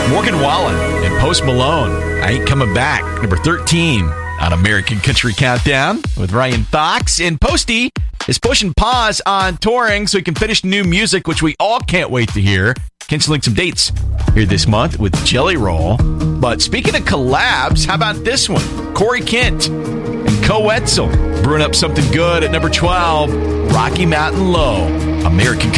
Morgan Wallen and Post Malone. I Ain't Coming Back, number 13 on American Country Countdown with Ryan Fox. And Posty is pushing pause on touring so he can finish new music, which we all can't wait to hear. Canceling some dates here this month with Jelly Roll. But speaking of collabs, how about this one? Corey Kent and Co Etzel brewing up something good at number 12, Rocky Mountain Low, American